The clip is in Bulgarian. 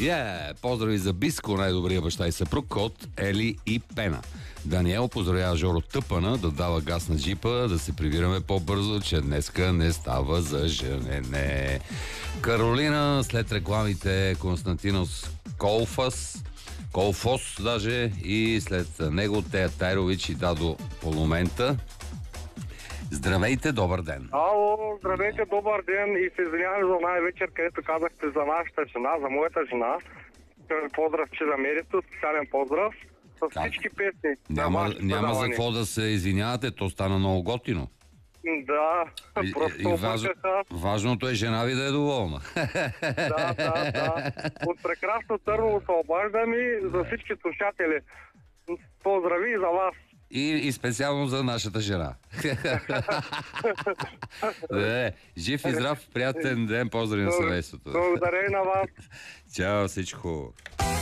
Поздрави за Биско, най-добрия баща и съпруг от Ели и Пена. Даниел поздравява Жоро Тъпана да дава газ на джипа, да се прибираме по-бързо, че днеска не става за женене. Каролина, след рекламите Константинос Колфос даже, и след него Тея Тайрович и Дадо по момента. Здравейте, добър ден! Ало, здравейте, добър ден и се извинявам за най вечер, където казахте за нашата жена, за моята жена. Поздрав, че замерите, специален поздрав с всички песни. Няма за какво да се извинявате, то стана много готино. Да, важното е жена ви да е доволна. Да. От прекрасно Търново се обаждам и за всички слушатели. Поздрави и за вас. И специално за нашата жена. Жив и здрав, приятен ден, поздрави на семейството. Благодаря и на вас. Чао, всичко хубаво.